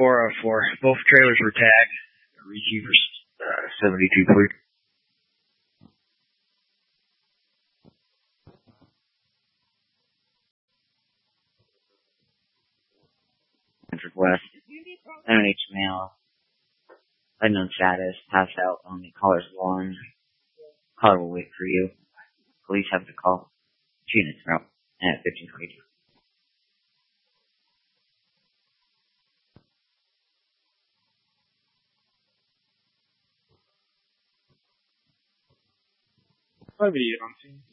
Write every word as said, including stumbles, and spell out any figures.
four out of four. Both trailers were tagged. Receivers, uh, seventy-two clear. Centric West. N H mail. Unknown status. Passed out on the caller's lawn. Caller will wait for you. Police have to call. Two units route at fifteen twenty-two. five eighty-eight on scene.